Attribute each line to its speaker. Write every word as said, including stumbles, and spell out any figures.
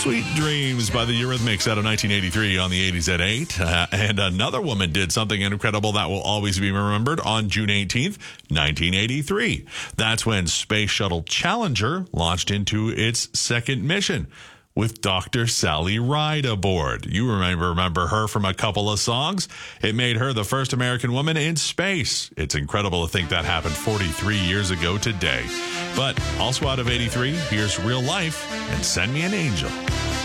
Speaker 1: Sweet Dreams by the Eurythmics out of nineteen eighty-three on the eighties at eight. Uh, and another woman did something incredible that will always be remembered on June eighteenth, nineteen eighty-three. That's when Space Shuttle Challenger launched into its second mission with Doctor Sally Ride aboard. You remember, remember her from a couple of songs. It made her the first American woman in space. It's incredible to think that happened forty-three years ago today. But also out of eighty-three, here's Real Life and Send Me an Angel.